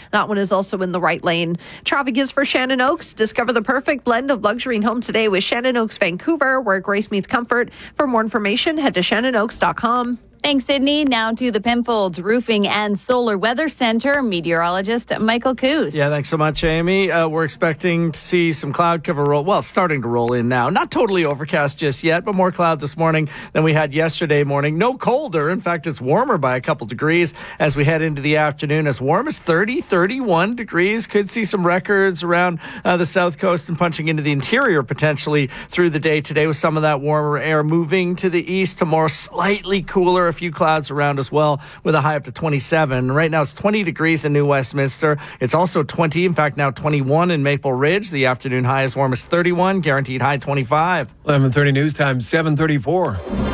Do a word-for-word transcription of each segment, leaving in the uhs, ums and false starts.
That one is also in the right lane. Traffic is for Shannon Oaks. Discover the perfect blend of luxury and home today with Shannon Oaks Vancouver, where grace meets comfort. For more information, head to shannon oaks dot com. Thanks, Sydney. Now to the Penfolds Roofing and Solar Weather Center, meteorologist Michael Coos. Yeah, thanks so much, Amy. Uh, we're expecting to see some cloud cover roll. Well, starting to roll in now. Not totally overcast just yet, but more cloud this morning than we had yesterday morning. No colder. In fact, it's warmer by a couple degrees as we head into the afternoon. As warm as thirty, thirty-one degrees. Could see some records around uh, the south coast and punching into the interior potentially through the day today with some of that warmer air moving to the east. Tomorrow, slightly cooler. A few clouds around as well with a high up to twenty-seven. Right now it's twenty degrees in New Westminster. It's also twenty, in fact now twenty-one in Maple Ridge. The afternoon high is warm as thirty-one, guaranteed high twenty-five. eleven thirty news time, seven thirty-four.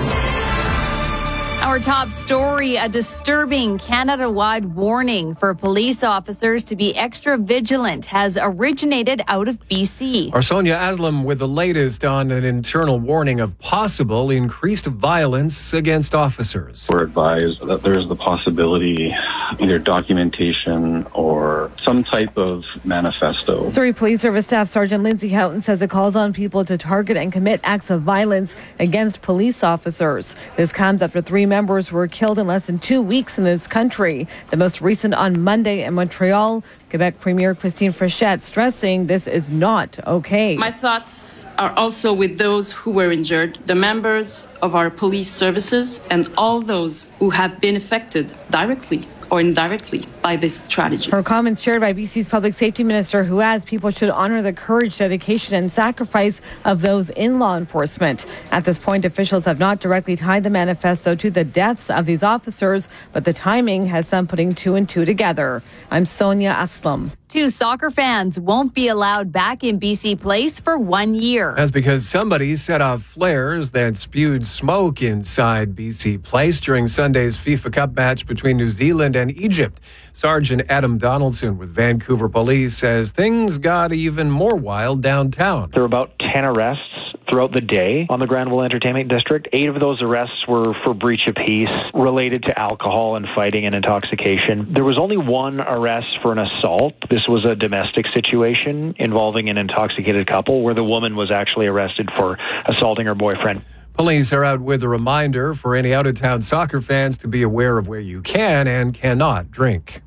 Our top story, a disturbing Canada-wide warning for police officers to be extra vigilant has originated out of B C. Our Sonia Aslam with the latest on an internal warning of possible increased violence against officers. We're advised that there's the possibility, either documentation or some type of manifesto. Surrey Police Service Staff Sergeant Lindsay Houghton says it calls on people to target and commit acts of violence against police officers. This comes after three members were killed in less than two weeks in this country. The most recent on Monday in Montreal. Quebec Premier Christine Frechette stressing this is not okay. My thoughts are also with those who were injured, the members of our police services, and all those who have been affected directly or indirectly by this tragedy. Her comments shared by B C's Public Safety Minister, who adds people should honor the courage, dedication, and sacrifice of those in law enforcement. At this point, officials have not directly tied the manifesto to the deaths of these officers, but the timing has some putting two and two together. I'm Sonia Aslam. Two soccer fans won't be allowed back in B C Place for one year. That's because somebody set off flares that spewed smoke inside B C Place during Sunday's FIFA Cup match between New Zealand and Egypt. Sergeant Adam Donaldson with Vancouver Police says things got even more wild downtown. There were about ten arrests throughout the day on the Granville Entertainment District. Eight of those arrests were for breach of peace related to alcohol and fighting and intoxication. There was only one arrest for an assault. This was a domestic situation involving an intoxicated couple where the woman was actually arrested for assaulting her boyfriend. Police are out with a reminder for any out-of-town soccer fans to be aware of where you can and cannot drink.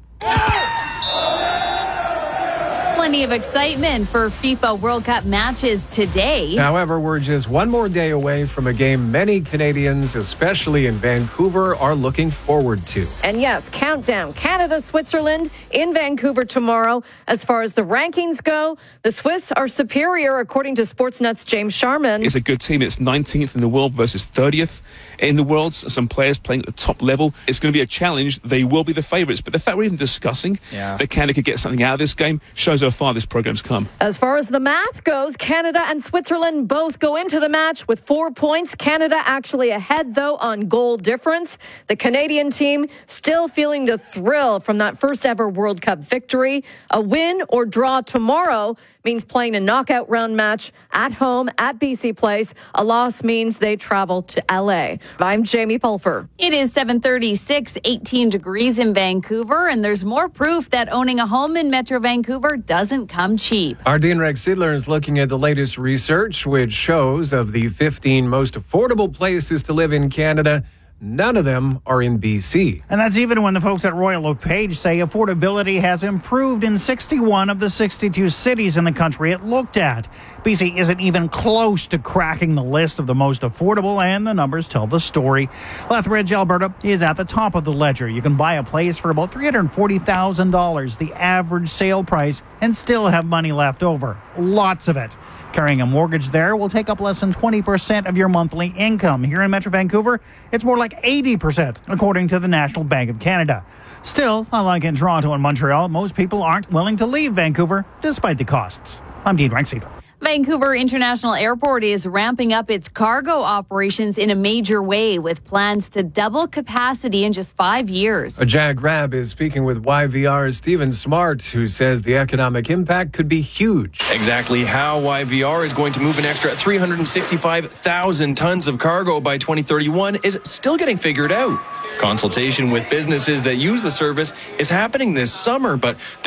Plenty of excitement for FIFA World Cup matches today. However, we're just one more day away from a game many Canadians, especially in Vancouver, are looking forward to. And yes, countdown. Canada, Switzerland in Vancouver tomorrow. As far as the rankings go, the Swiss are superior, according to Sportsnet's James Sharman. It's a good team. It's nineteenth in the world versus thirtieth in the world. Some players playing at the top level. It's going to be a challenge. They will be the favourites. But the fact we're even discussing yeah. that Canada could get something out of this game shows how far this program's come. As far as the math goes, Canada and Switzerland both go into the match with four points. Canada actually ahead, though, on goal difference. The Canadian team still feeling the thrill from that first ever World Cup victory. A win or draw tomorrow means playing a knockout round match at home at B C Place. A loss means they travel to L A. I'm Jamie Pulfer. It is seven thirty-six, eighteen degrees in Vancouver, and there's more proof that owning a home in Metro Vancouver doesn't come cheap. Our Dean Rex Sidler is looking at the latest research, which shows of the fifteen most affordable places to live in Canada, none of them are in B C. And that's even when the folks at Royal LePage say affordability has improved in sixty-one of the sixty-two cities in the country it looked at. B C isn't even close to cracking the list of the most affordable, and the numbers tell the story. Lethbridge, Alberta is at the top of the ledger. You can buy a place for about three hundred forty thousand dollars, the average sale price, and still have money left over. Lots of it. Carrying a mortgage there will take up less than twenty percent of your monthly income. Here in Metro Vancouver, it's more like eighty percent, according to the National Bank of Canada. Still, unlike in Toronto and Montreal, most people aren't willing to leave Vancouver despite the costs. I'm Dean Rexiedler. Vancouver International Airport is ramping up its cargo operations in a major way with plans to double capacity in just five years. Jack Rabb is speaking with Y V R's Stephen Smart, who says the economic impact could be huge. Exactly how Y V R is going to move an extra three hundred sixty-five thousand tons of cargo by twenty thirty-one is still getting figured out. Consultation with businesses that use the service is happening this summer, but